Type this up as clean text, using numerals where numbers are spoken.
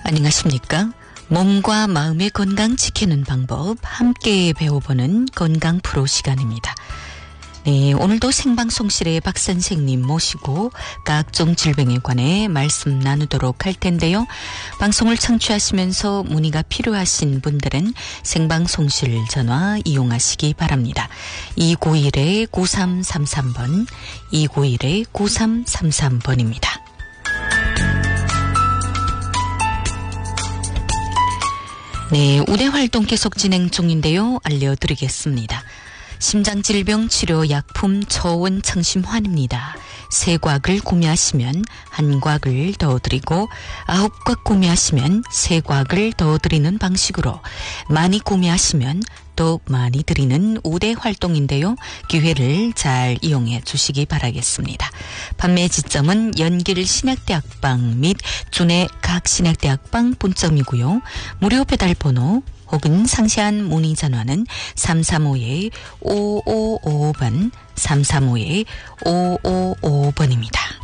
안녕하십니까? 몸과 마음의 건강 지키는 방법 함께 배워보는 건강 프로 시간입니다. 네, 오늘도 생방송실에 박 선생님 모시고 각종 질병에 관해 말씀 나누도록 할 텐데요. 방송을 청취하시면서 문의가 필요하신 분들은 생방송실 전화 이용하시기 바랍니다. 291-9333번, 291-9333번입니다. 네, 우대 활동 계속 진행 중인데요. 알려드리겠습니다. 심장질병 치료 약품 초원 청심환입니다. 3곽을 구매하시면 1곽을 더 드리고 9곽 구매하시면 3곽을 더 드리는 방식으로 많이 구매하시면 또 많이 드리는 우대 활동인데요. 기회를 잘 이용해 주시기 바라겠습니다. 판매 지점은 연길 신약대학방 및 준해 각 신약대학방 분점이고요. 무료 배달 번호 혹은 상세한 문의 전화는 335-5555번, 335-5555번입니다.